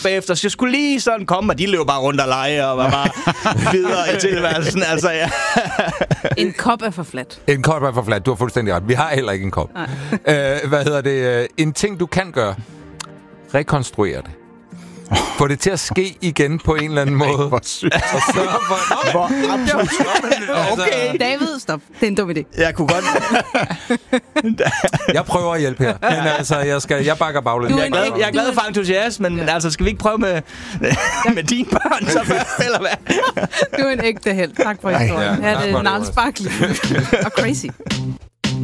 bagefter, så jeg skulle lige sådan komme, og de løb bare rundt og lege, og var bare videre i tilværelsen. Altså, ja. En kop er for flat. En kop er for flat, du har fuldstændig ret. Vi har heller ikke en kop. Hvad hedder det? En ting, du kan gøre. Rekonstruere det. Få det til at ske igen på en eller anden måde. Hvor sygt. Hvor Okay. David, stop. Det er en dum idé. Jeg kunne godt... Jeg prøver at hjælpe her. Men altså, jeg bakker baglæns. Jeg er glad for entusiasmen, men altså, skal vi ikke prøve med dine børn så først, eller hvad? Du er en ægte held. Tak for historien. Ja, Her er det Niels Barkley og Crazy.